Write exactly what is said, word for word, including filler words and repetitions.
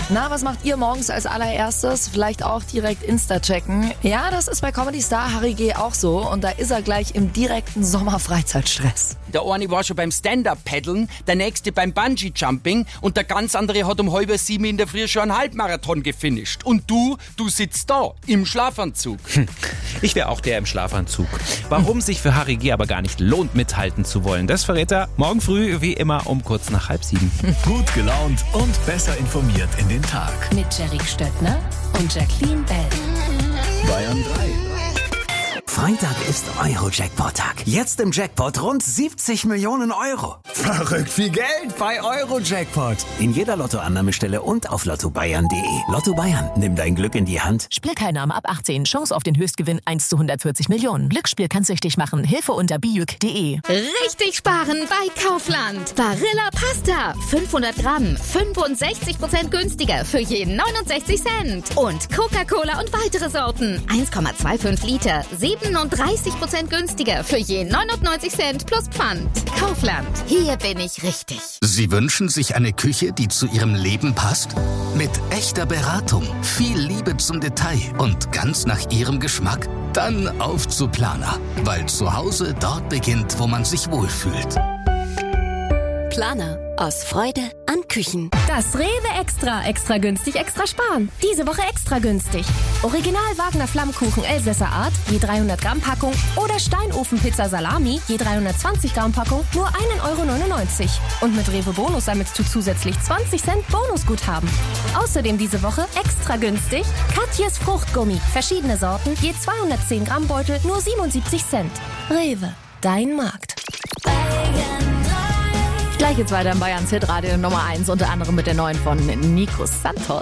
Na, was macht ihr morgens als allererstes? Vielleicht auch direkt Insta checken. Ja, das ist bei Comedy-Star Harry G. auch so. Und da ist er gleich im direkten Sommerfreizeitstress. Der eine war schon beim Stand-Up-Paddeln, der nächste beim Bungee-Jumping und der ganz andere hat um halb sieben in der Früh schon einen Halbmarathon gefinisht. Und du, du sitzt da, im Schlafanzug. Hm. Ich wäre auch der im Schlafanzug. Warum sich für Harry G. aber gar nicht lohnt, mithalten zu wollen, das verrät er morgen früh, wie immer, um kurz nach halb sieben. Gut gelaunt und besser informiert in den Tag. Mit Jerry Stöttner und Jacqueline Bell. Bayern drei. Freitag ist Euro-Jackpot-Tag. Jetzt im Jackpot rund siebzig Millionen Euro. Verrückt viel Geld bei Euro-Jackpot. In jeder Lottoannahmestelle und auf lotto bayern punkt de. Lotto Bayern, nimm dein Glück in die Hand. Spielteilnahme ab achtzehn. Chance auf den Höchstgewinn eins zu hundertvierzig Millionen. Glücksspiel kann süchtig machen. Hilfe unter bijuk punkt de. Richtig sparen bei Kaufland. Barilla Pasta. fünfhundert Gramm. fünfundsechzig Prozent günstiger für jeden neunundsechzig Cent. Und Coca-Cola und weitere Sorten. eins Komma fünfundzwanzig Liter. siebenunddreißig Prozent günstiger für je neunundneunzig Cent plus Pfand. Kaufland. Hier bin ich richtig. Sie wünschen sich eine Küche, die zu Ihrem Leben passt? Mit echter Beratung, viel Liebe zum Detail und ganz nach Ihrem Geschmack? Dann auf zu Planer, weil zu Hause dort beginnt, wo man sich wohlfühlt. Planer. Aus Freude an Küchen. Das Rewe Extra. Extra günstig, extra sparen. Diese Woche extra günstig. Original Wagner Flammkuchen Elsässer Art, je dreihundert Gramm Packung. Oder Steinofenpizza Salami, je dreihundertzwanzig Gramm Packung, nur ein Euro neunundneunzig. Und mit Rewe Bonus sammelst du zusätzlich zwanzig Cent Bonusguthaben. Außerdem diese Woche extra günstig Katjes Fruchtgummi. Verschiedene Sorten, je zweihundertzehn Gramm Beutel, nur siebenundsiebzig Cent. Rewe, dein Markt. Gleich geht's weiter in Bayerns Hitradio Nummer eins, unter anderem mit der neuen von Nico Santos.